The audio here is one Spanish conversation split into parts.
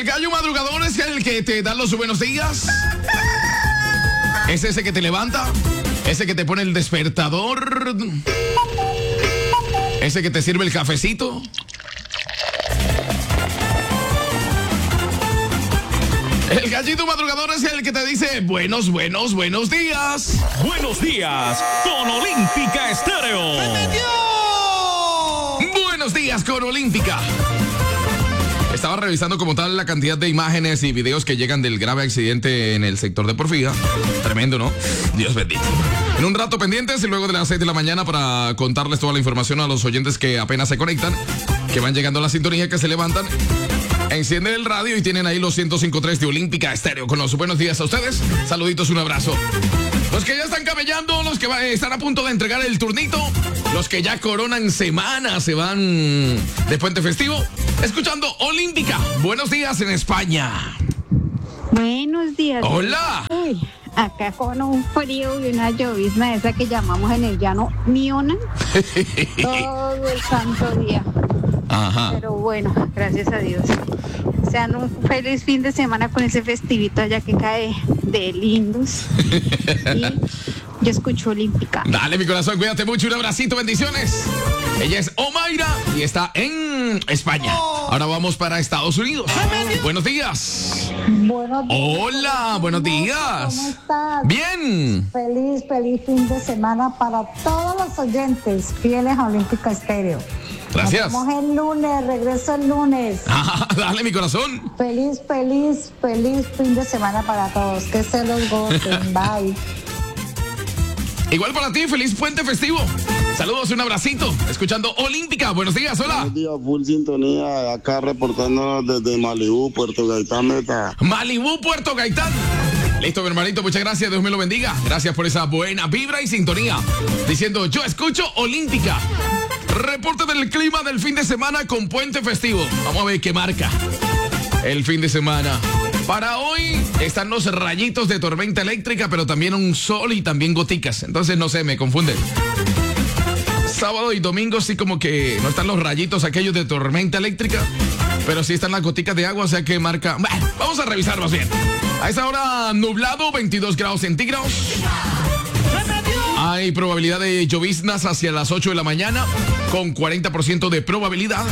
El gallo madrugador es el que te da los buenos días. Es ese que te levanta. Ese que te pone el despertador. Ese que te sirve el cafecito. El gallito madrugador es el que te dice buenos días. Buenos días con Olímpica Estéreo. Buenos días con Olímpica. Estaba revisando como tal la cantidad de imágenes y videos que llegan del grave accidente en el sector de Porfía. Tremendo, ¿no? Dios bendito. En un rato pendientes y luego de las 6 de la mañana para contarles toda la información a los oyentes que apenas se conectan, que van llegando a la sintonía, que se levantan, encienden el radio y tienen ahí los 105.3 de Olímpica Estéreo. Con los buenos días a ustedes. Saluditos, un abrazo. Los que ya están camellando, los que están a punto de entregar el turnito, los que ya coronan semana, se van de puente festivo, escuchando Olímpica. Buenos días en España. Buenos días. Hola. Uy, acá con un frío y una llovizna esa que llamamos en el llano Miona. Todo el santo día. Ajá. Pero bueno, gracias a Dios. Sean un feliz fin de semana con ese festivito allá que cae de lindos. Y yo escucho Olímpica. Dale, mi corazón, cuídate mucho, un abracito, bendiciones. Ella es Omaira y está en España. Ahora vamos para Estados Unidos. Buenos días. Buenos días. Hola, buenos días. ¿Cómo estás? Bien. Feliz fin de semana para todos los oyentes fieles a Olímpica Estéreo. Gracias. Nos vemos el lunes, regreso el lunes. Dale, mi corazón. Feliz fin de semana para todos. Que se los gocen. Bye. Igual para ti, feliz puente festivo. Saludos, un abracito. Escuchando Olímpica. Buenos días, hola. Buenos días, full sintonía. Acá reportándonos desde Malibú, Puerto Gaitán, Meta. Malibú, Puerto Gaitán. Listo, mi hermanito, muchas gracias. Dios me lo bendiga. Gracias por esa buena vibra y sintonía. Diciendo, yo escucho Olímpica. Reporte del clima del fin de semana con puente festivo. Vamos a ver qué marca el fin de semana. Para hoy están los rayitos de tormenta eléctrica, pero también un sol y también goticas. Entonces, no sé, me confunden. Sábado y domingo sí como que no están los rayitos aquellos de tormenta eléctrica, pero sí están las goticas de agua, o sea que marca... Bueno, vamos a revisar más bien. A esta hora nublado, 22 grados centígrados. Hay probabilidad de lloviznas hacia las 8 de la mañana, con 40% de probabilidad.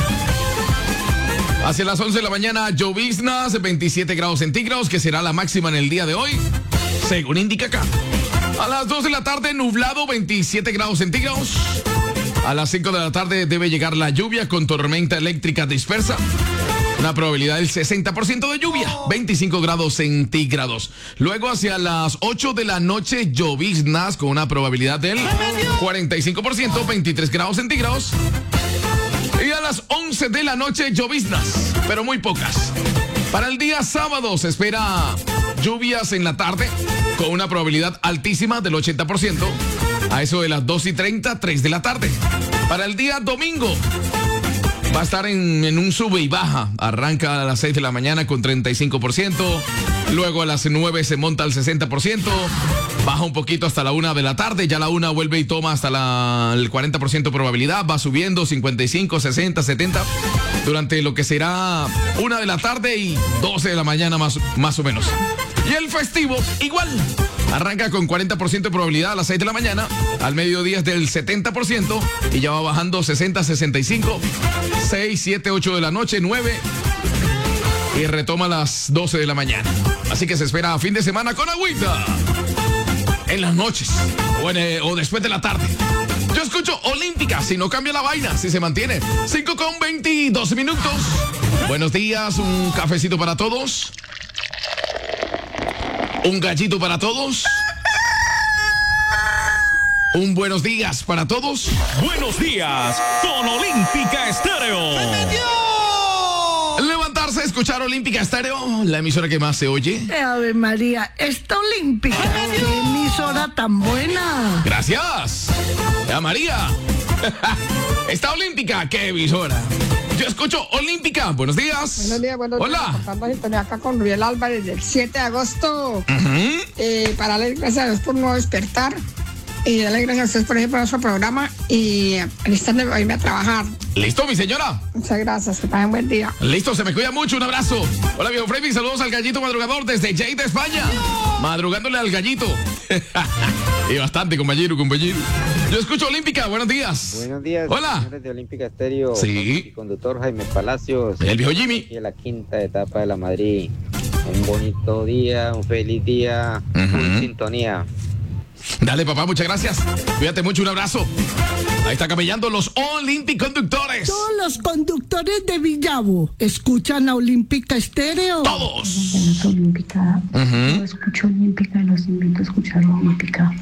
Hacia las 11 de la mañana, lloviznas, 27 grados centígrados, que será la máxima en el día de hoy, según indica acá. A las 2 de la tarde, nublado, 27 grados centígrados. A las 5 de la tarde debe llegar la lluvia con tormenta eléctrica dispersa. Una probabilidad del 60% de lluvia, 25 grados centígrados. Luego hacia las 8 de la noche, lloviznas con una probabilidad del 45%, 23 grados centígrados. Y a las 11 de la noche, lloviznas, pero muy pocas. Para el día sábado se espera lluvias en la tarde con una probabilidad altísima del 80%. A eso de las 2:30, 3 de la tarde. Para el día domingo va a estar en un sube y baja. Arranca a las 6 de la mañana con 35%. Luego a las 9 se monta al 60%. Baja un poquito hasta la 1 de la tarde. Ya la 1 vuelve y toma hasta el 40% probabilidad. Va subiendo 55, 60, 70. Durante lo que será 1 de la tarde y 12 de la mañana más o menos. Y el festivo igual. Arranca con 40% de probabilidad a las 6 de la mañana. Al mediodía es del 70%. Y ya va bajando 60, 65. 6, 7, 8 de la noche, 9. Y retoma a las 12 de la mañana. Así que se espera fin de semana con agüita. En las noches. O después de la tarde. Yo escucho Olímpica. Si no cambia la vaina. Si se mantiene. 5:22 minutos. Buenos días. Un cafecito para todos. Un gallito para todos. Un buenos días para todos. Buenos días con Olímpica Estéreo. Levantarse, escuchar Olímpica Estéreo, la emisora que más se oye. Ave María, esta Olímpica, qué emisora tan buena. Gracias. María. Esta Olímpica, qué emisora. Yo escucho Olímpica. Buenos días. Buenos días. Hola. Días. Acá con Rubén Álvarez del 7 de agosto. Para darle gracias a Dios por no despertar. y darle gracias a ustedes por ejemplo, su programa y alistarme para irme a trabajar. ¿Listo, mi señora? Muchas gracias, que pasen buen día. Listo, se me cuida mucho, un abrazo. Hola, viejo Freddy, saludos al gallito madrugador desde Jade de España. Madrugándole al gallito. Y bastante, compañero. Yo escucho Olímpica, buenos días. Buenos días, hola. Señores de Olímpica Estéreo. Sí. Y conductor Jaime Palacios. El viejo Jimmy. Y en la quinta etapa de la Madrid. Un bonito día, un feliz día, full sintonía. Dale, papá, muchas gracias. Cuídate mucho, un abrazo. Ahí está camellando los Olympic Conductores. Todos los conductores de Villavo escuchan a Olímpica Estéreo. Todos. Olímpica. Yo escucho Olímpica y los invito a escuchar Olímpica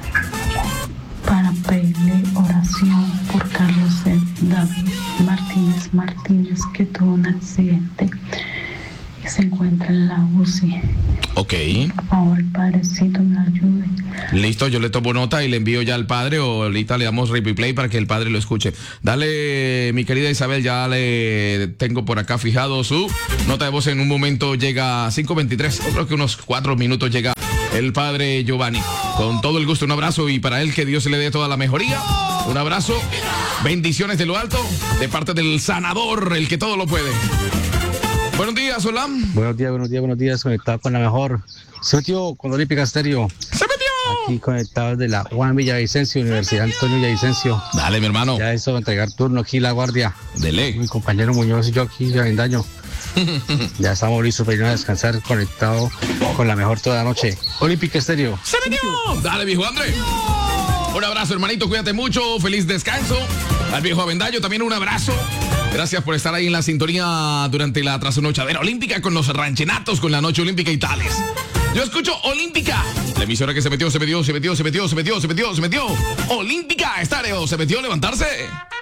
para pedirle oración por Carlos David Martínez, que tuvo un accidente y se encuentra en la UCI. Ok. Por favor, Padrecito, me ayude. Listo, yo le tomo nota y le envío ya al padre, o ahorita le damos replay para que el padre lo escuche. Dale, mi querida Isabel, ya le tengo por acá fijado su nota de voz. En un momento llega a 5:23, yo creo que unos 4 minutos llega el padre Giovanni. Con todo el gusto, un abrazo, y para él que Dios le dé toda la mejoría. Un abrazo, bendiciones de lo alto, de parte del sanador, el que todo lo puede. Buenos días, hola. Buenos días, conectado con la mejor. Se metió con Olímpica Estéreo. ¡Se metió! Aquí conectado de la Juan Villavicencio, Universidad Antonio Villavicencio. Dale, mi hermano. Ya hizo entregar turno aquí la guardia. Dele. Mi compañero Muñoz y yo aquí ya en daño. Ya estamos listos para ir a descansar, conectado con la mejor toda la noche. Olímpica Estéreo. ¡Se metió! Dale, viejo André. Un abrazo, hermanito, cuídate mucho, feliz descanso. Al viejo Avendaño también un abrazo. Gracias por estar ahí en la sintonía durante la trasnochadera olímpica con los ranchenatos, con la noche olímpica y tales. Yo escucho Olímpica, la emisora que se metió. Olímpica Estéreo, se metió levantarse.